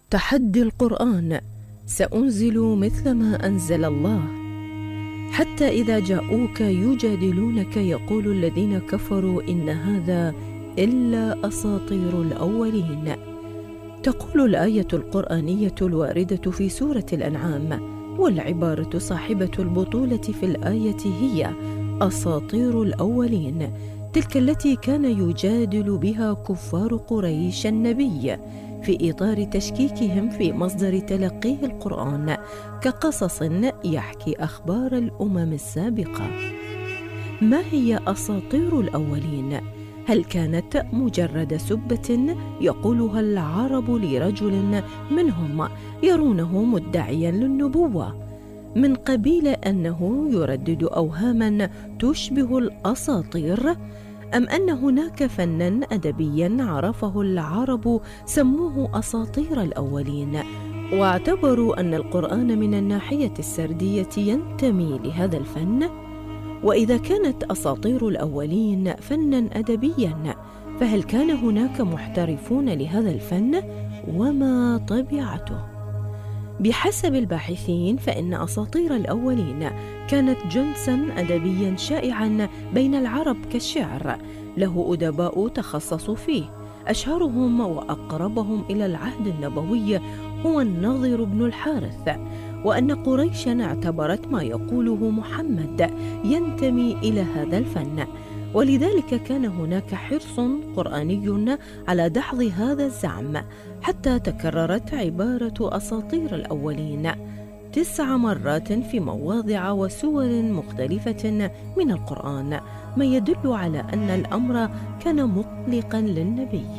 تحدي القرآن: سأنزل مثل ما أنزل الله. حتى إذا جاءوك يجادلونك يقول الذين كفروا إن هذا إلا أساطير الأولين. تقول الآية القرآنية الواردة في سورة الأنعام، والعبارة صاحبة البطولة في الآية هي أساطير الأولين، تلك التي كان يجادل بها كفار قريش النبي في إطار تشكيكهم في مصدر تلقيه القرآن كقصص يحكي أخبار الأمم السابقة. ما هي أساطير الأولين؟ هل كانت مجرد سبة يقولها العرب لرجل منهم يرونه مدعيا للنبوة، من قبيل أنه يردد أوهاما تشبه الأساطير، أم أن هناك فنا أدبيا عرفه العرب سموه أساطير الأولين، واعتبروا أن القرآن من الناحية السردية ينتمي لهذا الفن؟ وإذا كانت أساطير الأولين فنا أدبيا، فهل كان هناك محترفون لهذا الفن؟ وما طبيعته؟ بحسب الباحثين فإن أساطير الأولين كانت جنسا أدبيا شائعا بين العرب كالشعر، له أدباء تخصصوا فيه، أشهرهم وأقربهم إلى العهد النبوي هو النضر بن الحارث، وأن قريشا اعتبرت ما يقوله محمد ينتمي إلى هذا الفن، ولذلك كان هناك حرص قرآني على دحض هذا الزعم، حتى تكررت عبارة أساطير الأولين 9 مرات في مواضع وسور مختلفة من القرآن، ما يدل على أن الأمر كان مقلقا للنبي.